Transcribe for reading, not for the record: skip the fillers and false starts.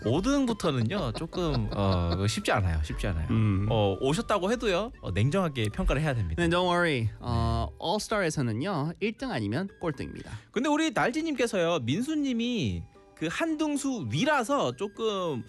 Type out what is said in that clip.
5등부터는요 조금 쉽지 않아요. 쉽지 않아요. 오셨다고 해도요 냉정하게 평가를 해야 됩니다. 네, don't worry. All-Star에서는요 1등 아니면 꼴등입니다. 근데 우리 날지님께서요 민수님이 그 한등수 위라서 조금